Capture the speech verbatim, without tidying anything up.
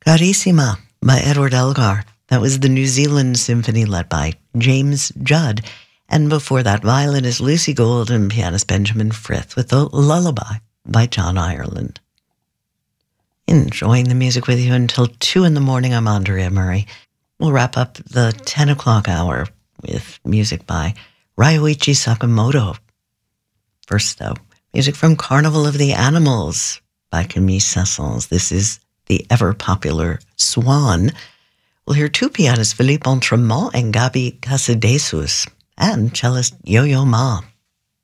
Carissima by Edward Elgar. That was the New Zealand Symphony led by James Judd. And before that, violinist Lucy Gold and pianist Benjamin Frith with the Lullaby by John Ireland. Enjoying the music with you until two in the morning. I'm Andrea Murray. We'll wrap up the ten o'clock hour with music by Ryuichi Sakamoto. First, though, music from Carnival of the Animals by Camille Saint-Saëns. This is the ever-popular Swan. We'll hear two pianists, Philippe Entremont and Gabi Casadesus, and cellist Yo-Yo Ma.